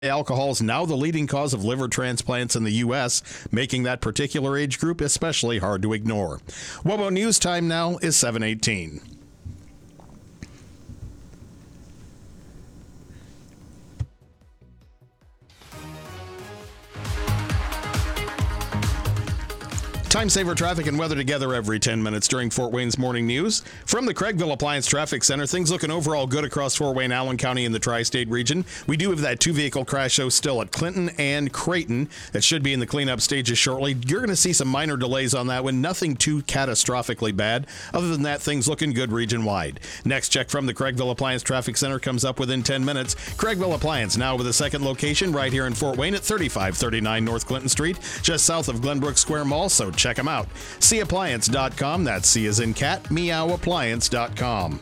Alcohol is now the leading cause of liver transplants in the U.S., making that particular age group especially hard to ignore. WOWO News time now is 7:18. Time saver traffic and weather together every 10 minutes during Fort Wayne's morning news. From the Craigville Appliance Traffic Center, things looking overall good across Fort Wayne, Allen County, and the tri-state region. We do have that two-vehicle crash show still at Clinton and Creighton. That should be in the cleanup stages shortly. You're going to see some minor delays on that one. Nothing too catastrophically bad. Other than that, things looking good region-wide. Next check from the Craigville Appliance Traffic Center comes up within 10 minutes. Craigville Appliance now with a second location right here in Fort Wayne at 3539 North Clinton Street, just south of Glenbrook Square Mall, so check them out. CAppliance.com. That's C as in cat, meowappliance.com.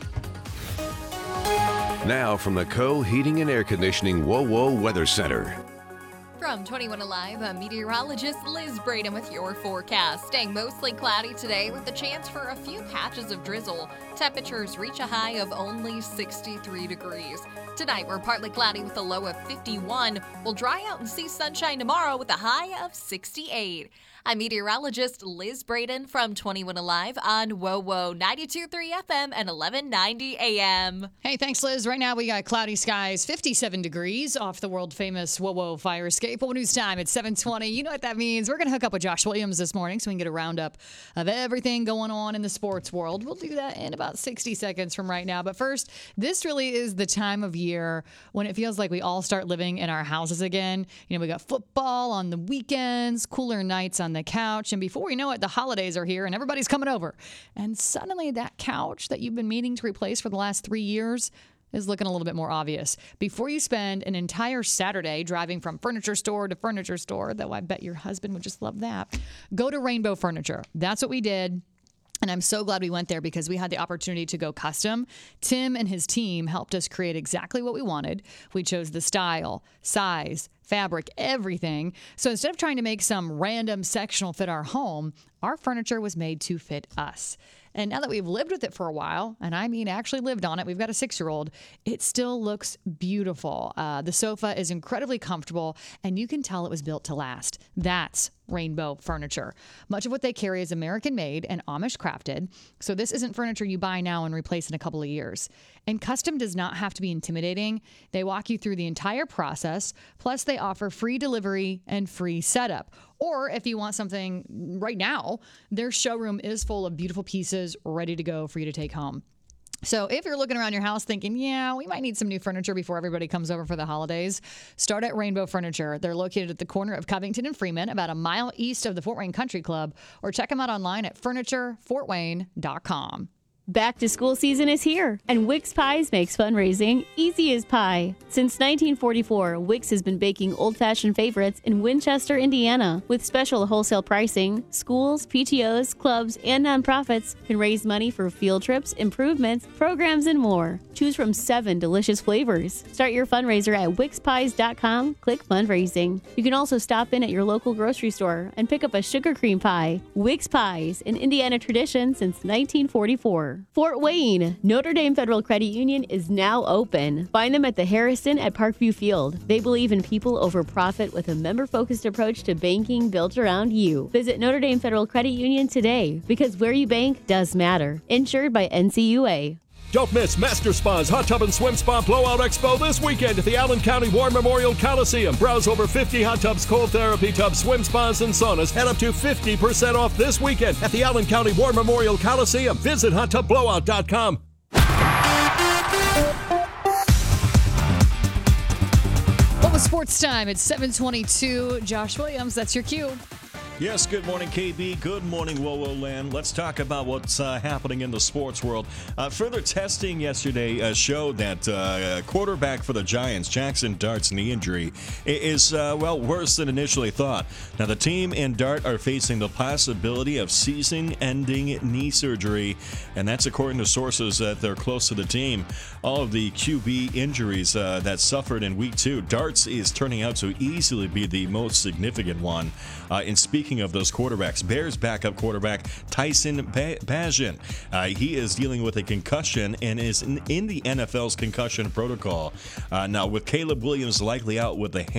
Now from the Co-Heating and Air Conditioning WOWO Weather Center. From 21 Alive, I'm meteorologist Liz Braden with your forecast. Staying mostly cloudy today with the chance for a few patches of drizzle. Temperatures reach a high of only 63 degrees. Tonight, we're partly cloudy with a low of 51. We'll dry out and see sunshine tomorrow with a high of 68. I'm meteorologist Liz Braden from 21 Alive on WOWO 92.3 FM and 1190 AM. Hey, thanks, Liz. Right now we got cloudy skies, 57 degrees off the world-famous WOWO fire escape. WOWO News time at 7:20. You know what that means. We're going to hook up with Josh Williams this morning so we can get a roundup of everything going on in the sports world. We'll do that in about 60 seconds from right now. But first, this really is the time of year when it feels like we all start living in our houses again. You know, we got football on the weekends, cooler nights on the couch, and before we know it, the holidays are here and everybody's coming over. And suddenly that couch that you've been meaning to replace for the last 3 years is looking a little bit more obvious. Before you spend an entire Saturday driving from furniture store to furniture store, though I bet your husband would just love that, go to Rainbow Furniture. That's what we did. And I'm so glad we went there because we had the opportunity to go custom. Tim and his team helped us create exactly what we wanted. We chose the style, size, fabric, everything. So instead of trying to make some random sectional fit our home, our furniture was made to fit us. And now that we've lived with it for a while, and I mean actually lived on it, we've got a 6-year-old, it still looks beautiful. The sofa is incredibly comfortable, and you can tell it was built to last. That's Rainbow Furniture. Much of what they carry is American-made and Amish-crafted, so this isn't furniture you buy now and replace in a couple of years. And custom does not have to be intimidating. They walk you through the entire process, plus they offer free delivery and free setup. Or if you want something right now, their showroom is full of beautiful pieces ready to go for you to take home. So if you're looking around your house thinking, yeah, we might need some new furniture before everybody comes over for the holidays, start at Rainbow Furniture. They're located at the corner of Covington and Freeman, about a mile east of the Fort Wayne Country Club, or check them out online at FurnitureFortWayne.com. Back to school season is here, and Wix Pies makes fundraising easy as pie. Since 1944, Wix has been baking old-fashioned favorites in Winchester, Indiana. With special wholesale pricing, schools, PTOs, clubs, and nonprofits can raise money for field trips, improvements, programs, and more. Choose from 7 delicious flavors. Start your fundraiser at WixPies.com. Click fundraising. You can also stop in at your local grocery store and pick up a sugar cream pie. Wix Pies, an Indiana tradition since 1944. Fort Wayne, Notre Dame Federal Credit Union is now open. Find them at the Harrison at Parkview Field. They believe in people over profit with a member-focused approach to banking built around you. Visit Notre Dame Federal Credit Union today because where you bank does matter. Insured by NCUA. Don't miss Master Spa's Hot Tub and Swim Spa Blowout Expo this weekend at the Allen County War Memorial Coliseum. Browse over 50 hot tubs, cold therapy tubs, swim spas, and saunas at up to 50% off this weekend at the Allen County War Memorial Coliseum. Visit HotTubBlowout.com. Well, with sports time, it's 7:22. Josh Williams, that's your cue. Yes, good morning, KB. Good morning, WOWO Land. Let's talk about what's happening in the sports world. Further testing yesterday showed that quarterback for the Giants, Jackson Dart's knee injury, is, worse than initially thought. Now, the team and Dart are facing the possibility of season-ending knee surgery, and that's according to sources that they're close to the team. All of the QB injuries that suffered in Week 2, Dart's is turning out to easily be the most significant one. In speaking speaking of those quarterbacks, Bears backup quarterback Tyson Bagent. He is dealing with a concussion and is in the NFL's concussion protocol. Now, with Caleb Williams likely out with a